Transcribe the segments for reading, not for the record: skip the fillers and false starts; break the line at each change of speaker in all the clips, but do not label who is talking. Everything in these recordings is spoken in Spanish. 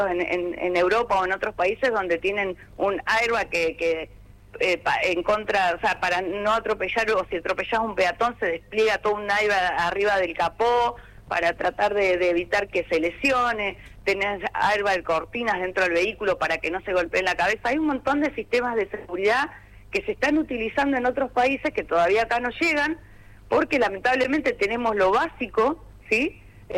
en Europa o en otros países donde tienen un airbag en contra, o sea, para no atropellar, o si atropellas un peatón se despliega todo un airbag arriba del capó para tratar de evitar que se lesione. Tenés airbag cortinas dentro del vehículo para que no se golpee la cabeza. Hay un montón de sistemas de seguridad que se están utilizando en otros países que todavía acá no llegan, porque lamentablemente tenemos lo básico, ¿sí?,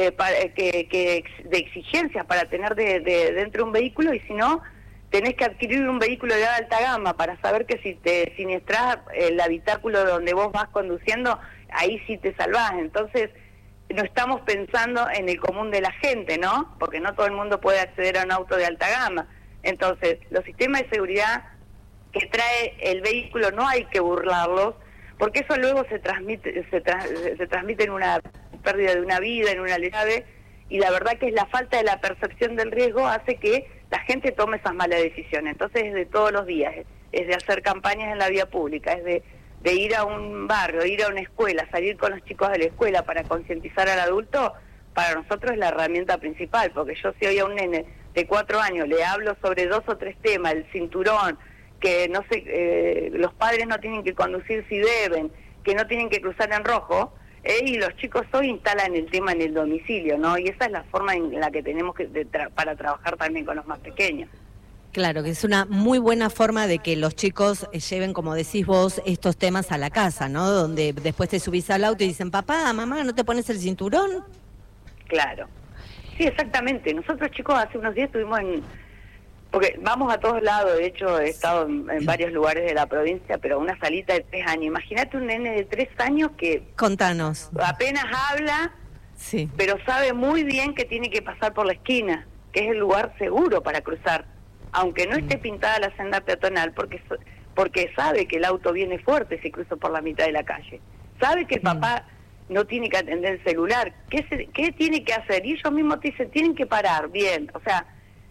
de exigencias para tener dentro de un vehículo, y si no, tenés que adquirir un vehículo de alta gama para saber que si te siniestras el habitáculo donde vos vas conduciendo, ahí sí te salvás. Entonces, no estamos pensando en el común de la gente, ¿no? Porque no todo el mundo puede acceder a un auto de alta gama. Entonces, los sistemas de seguridad que trae el vehículo no hay que burlarlos, porque eso luego se transmite en una pérdida de una vida, en una lesión, y la verdad que es la falta de la percepción del riesgo hace que la gente tome esas malas decisiones. Entonces es de todos los días, es de hacer campañas en la vía pública, es de ir a un barrio, ir a una escuela, salir con los chicos de la escuela para concientizar al adulto. Para nosotros es la herramienta principal, porque yo si hoy a un nene de 4 años le hablo sobre 2 o 3 temas, el cinturón, que no sé, los padres no tienen que conducir si deben, que no tienen que cruzar en rojo, y los chicos hoy instalan el tema en el domicilio, ¿no? Y esa es la forma en la que tenemos que para trabajar también con los más pequeños.
Claro, que es una muy buena forma de que los chicos lleven, como decís vos, estos temas a la casa, ¿no? Donde después te subís al auto y dicen, papá, mamá, ¿no te pones el cinturón?
Claro. Sí, exactamente. Nosotros, chicos, hace unos días estuvimos porque vamos a todos lados, de hecho he estado en varios lugares de la provincia, pero una salita de 3 años. Imagínate un nene de 3 años que...
Contanos.
Apenas habla,
sí,
pero sabe muy bien que tiene que pasar por la esquina, que es el lugar seguro para cruzar, aunque no esté pintada la senda peatonal, porque sabe que el auto viene fuerte si cruza por la mitad de la calle. Sabe que el papá no tiene que atender el celular. ¿Qué tiene que hacer? Y ellos mismos te dicen, tienen que parar, bien, o sea...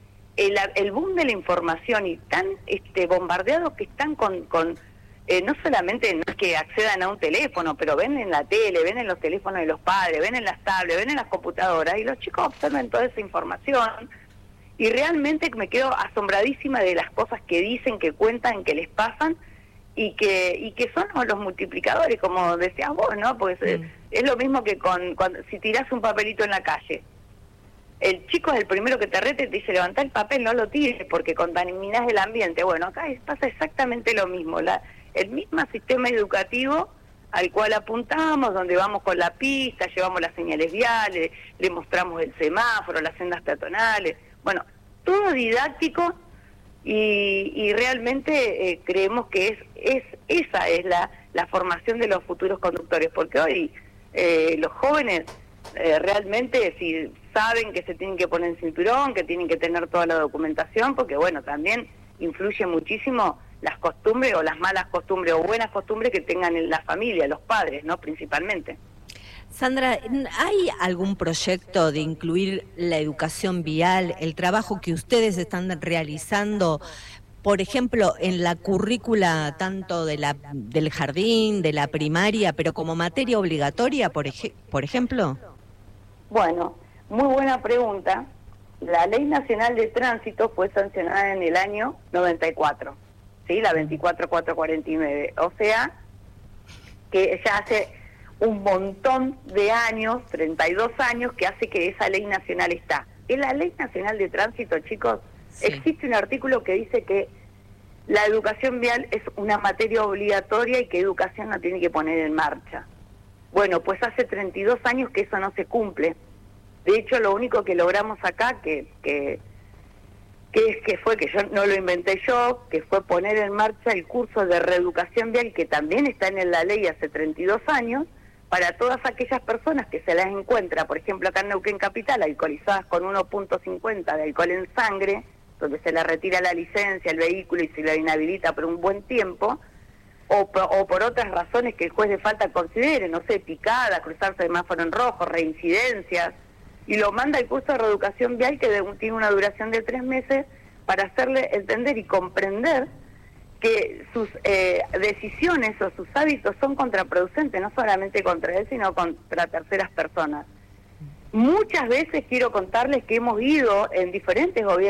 El boom de la información y tan bombardeados que están con no solamente no es que accedan a un teléfono, pero ven en la tele, ven en los teléfonos de los padres, ven en las tablets, ven en las computadoras, y los chicos observan toda esa información, y realmente me quedo asombradísima de las cosas que dicen, que cuentan, que les pasan, y que son los multiplicadores, como decías vos, ¿no? Porque es lo mismo que cuando si tirás un papelito en la calle. El chico es el primero que te rete y te dice, levantá el papel, no lo tires porque contaminás el ambiente. Bueno, acá pasa exactamente lo mismo, el mismo sistema educativo al cual apuntamos, donde vamos con la pista, llevamos las señales viales, le mostramos el semáforo, las sendas peatonales, bueno, todo didáctico, y realmente creemos que esa es la formación de los futuros conductores, porque hoy los jóvenes realmente si saben que se tienen que poner el cinturón, que tienen que tener toda la documentación, porque bueno, también influye muchísimo las costumbres o las malas costumbres o buenas costumbres que tengan en la familia, los padres, ¿no? Principalmente.
Sandra, ¿hay algún proyecto de incluir la educación vial, el trabajo que ustedes están realizando, por ejemplo, en la currícula tanto del jardín, de la primaria, pero como materia obligatoria, por ejemplo?
Bueno, muy buena pregunta. La Ley Nacional de Tránsito fue sancionada en el año 94, ¿sí? La 24449. O sea, que ya hace un montón de años, 32 años, que hace que esa ley nacional está. En la Ley Nacional de Tránsito, chicos, sí, existe un artículo que dice que la educación vial es una materia obligatoria y que educación no tiene que poner en marcha. Bueno, pues hace 32 años que eso no se cumple. De hecho, lo único que logramos acá, que fue, que yo no lo inventé yo, que fue poner en marcha el curso de reeducación vial, que también está en la ley hace 32 años, para todas aquellas personas que se las encuentra, por ejemplo, acá en Neuquén Capital, alcoholizadas con 1.50 de alcohol en sangre, donde se le retira la licencia, el vehículo y se la inhabilita por un buen tiempo, o por otras razones que el juez de falta considere, no sé, picada, cruzarse semáforo en rojo, reincidencias, y lo manda al curso de reeducación vial que tiene una duración de 3 meses para hacerle entender y comprender que sus decisiones o sus hábitos son contraproducentes, no solamente contra él, sino contra terceras personas. Muchas veces quiero contarles que hemos ido en diferentes gobiernos